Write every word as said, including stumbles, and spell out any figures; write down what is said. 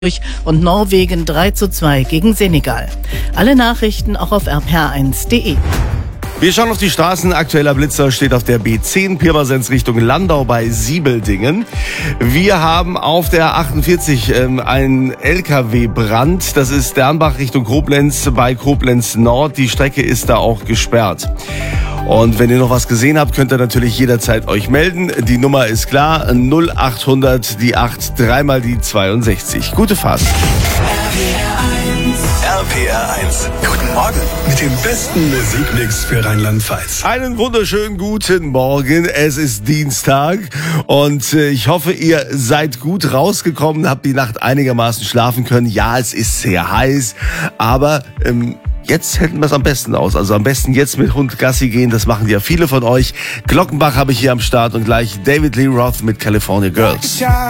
und Norwegen drei zu zwei gegen Senegal. Alle Nachrichten auch auf r p r eins punkt de. Wir schauen auf die Straßen. Aktueller Blitzer steht auf der B zehn Pirmasens Richtung Landau bei Siebeldingen. Wir haben auf der achtundvierzig ähm, einen L K W-Brand. Das ist Dernbach Richtung Koblenz bei Koblenz Nord. Die Strecke ist da auch gesperrt. Und wenn ihr noch was gesehen habt, könnt ihr natürlich jederzeit euch melden. Die Nummer ist klar, null achthundert, die acht, dreimal die zweiundsechzig. Gute Fahrt. R P R eins. Guten Morgen mit dem besten Musikmix für Rheinland-Pfalz. Einen wunderschönen guten Morgen. Es ist Dienstag und äh, ich hoffe, ihr seid gut rausgekommen, habt die Nacht einigermaßen schlafen können. Ja, es ist sehr heiß, aber ähm, jetzt hätten wir es am besten aus. Also am besten jetzt mit Hund Gassi gehen. Das machen ja viele von euch. Glockenbach habe ich hier am Start und gleich David Lee Roth mit California Girls.